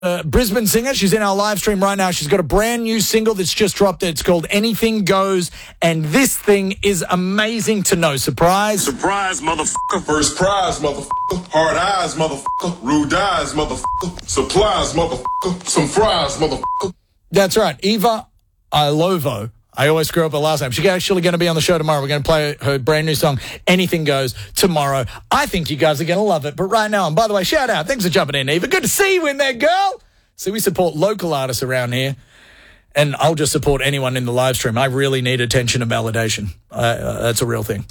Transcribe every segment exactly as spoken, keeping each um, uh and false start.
Uh, Brisbane singer. She's in our live stream right now. She's got a brand new single that's just dropped. It's called Anything Goes. And this thing is amazing to know. Surprise. Surprise, motherfucker. First prize, motherfucker. Hard eyes, motherfucker. Rude eyes, motherfucker. Supplies, motherfucker. Some fries, motherfucker. That's right. Eva Ilovo. I always screw up her last name. She's actually going to be on the show tomorrow. We're going to play her brand new song, Anything Goes, tomorrow. I think you guys are going to love it. But right now, and by the way, shout out. Thanks for jumping in, Eva. Good to see you in there, girl. See, we support local artists around here. And I'll just support anyone in the live stream. I really need attention and validation. Uh, uh, that's a real thing.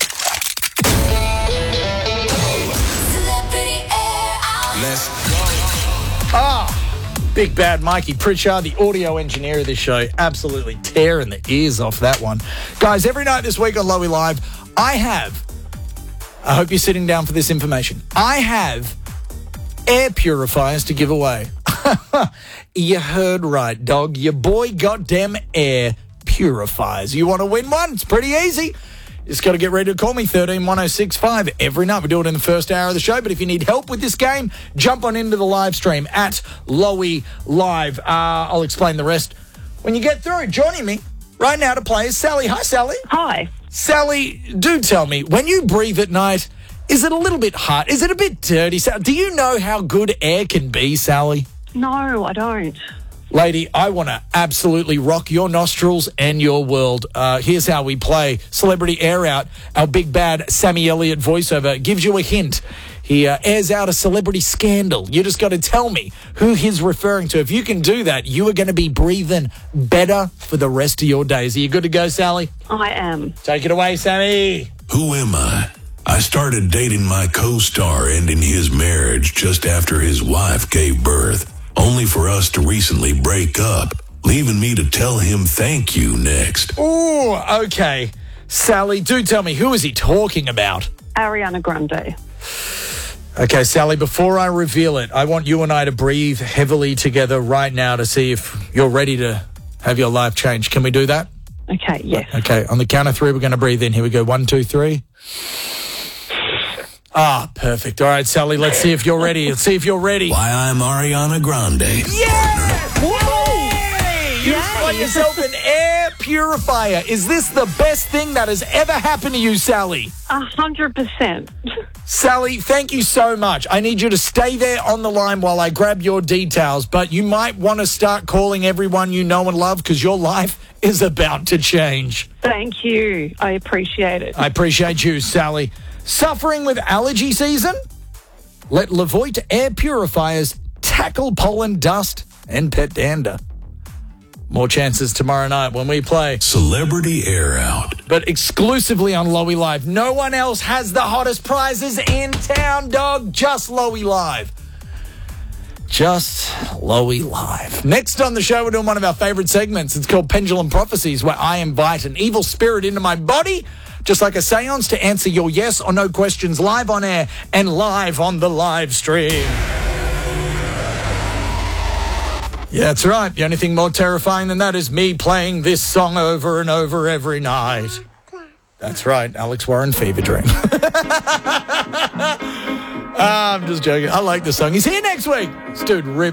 Let's go. Ah. Big Bad Mikey Pritchard, the audio engineer of this show, absolutely tearing the ears off that one. Guys, every night this week on Lowy Live, I have, I hope you're sitting down for this information, I have air purifiers to give away. You heard right, dog. Your boy got them air purifiers. You want to win one? It's pretty easy. Just got to get ready to call me, one three one oh six five every night. We do it in the first hour of the show. But if you need help with this game, jump on into the live stream at Lowy Live. Uh, I'll explain the rest when you get through. Joining me right now to play is Sally. Hi, Sally. Hi. Sally, do tell me, when you breathe at night, is it a little bit hot? Is it a bit dirty? Do you know how good air can be, Sally? No, I don't. Lady, I want to absolutely rock your nostrils and your world. Uh, here's how we play Celebrity Air Out. Our big bad Sammy Elliott voiceover gives you a hint. He uh, airs out a celebrity scandal. You just got to tell me who he's referring to. If you can do that, you are going to be breathing better for the rest of your days. Are you good to go, Sally? I am. Take it away, Sammy. Who am I? I started dating my co-star, ending his marriage just after his wife gave birth, only for us to recently break up, leaving me to tell him thank you next. Ooh, okay. Sally, do tell me, who is he talking about? Ariana Grande. Okay, Sally, before I reveal it, I want you and I to breathe heavily together right now to see if you're ready to have your life change. Can we do that? Okay, yes. Okay, on the count of three, we're going to breathe in. Here we go. One, two, three. Ah, perfect. All right, Sally, let's see if you're ready. Let's see if you're ready. Why, I'm Ariana Grande. Yeah! Woo! You just got yourself an air purifier. Is this the best thing that has ever happened to you, Sally? A hundred percent. Sally, thank you so much. I need you to stay there on the line while I grab your details, but you might want to start calling everyone you know and love because your life is about to change. Thank you. I appreciate it. I appreciate you, Sally. Suffering with allergy season? Let Levoit air purifiers tackle pollen, dust, and pet dander. More chances tomorrow night when we play Celebrity Air Out. But exclusively on Lowy Live. No one else has the hottest prizes in town, dog. Just Lowy Live. Just Lowy Live. Next on the show, we're doing one of our favorite segments. It's called Pendulum Prophecies, where I invite an evil spirit into my body, just like a seance, to answer your yes or no questions live on air and live on the live stream. Yeah, that's right. The only thing more terrifying than that is me playing this song over and over every night. That's right, Alex Warren Fever Dream. ah, I'm just joking. I like the song. He's here next week. This dude ripped.